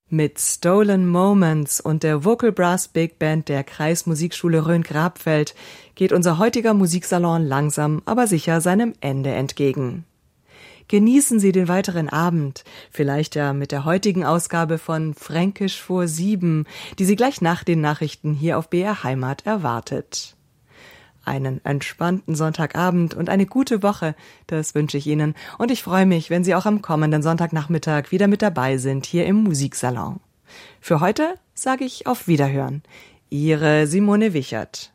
Mit Stolen Moments und der Vocal Brass Big Band der Kreismusikschule Rhön-Grabfeld geht unser heutiger Musiksalon langsam, aber sicher seinem Ende entgegen. Genießen Sie den weiteren Abend, vielleicht ja mit der heutigen Ausgabe von Fränkisch vor 7, die Sie gleich nach den Nachrichten hier auf BR Heimat erwartet. Einen entspannten Sonntagabend und eine gute Woche, das wünsche ich Ihnen. Und ich freue mich, wenn Sie auch am kommenden Sonntagnachmittag wieder mit dabei sind, hier im Musiksalon. Für heute sage ich auf Wiederhören. Ihre Simone Wichert.